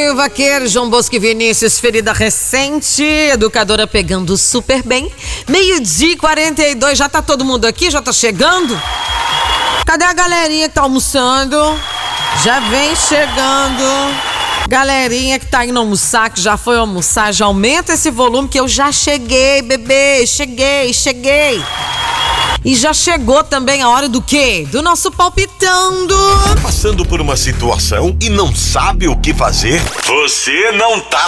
Caio Vaqueiro, João Bosco e Vinícius, ferida recente, educadora pegando super bem. 12h42, já tá todo mundo aqui? Já tá chegando? Cadê a galerinha que tá almoçando? Já vem chegando. Galerinha que tá indo almoçar, que já foi almoçar, já aumenta esse volume que eu já cheguei, bebê. Cheguei. E já chegou também a hora do quê? Do nosso palpitando. Passando por uma situação e não sabe o que fazer? Você não tá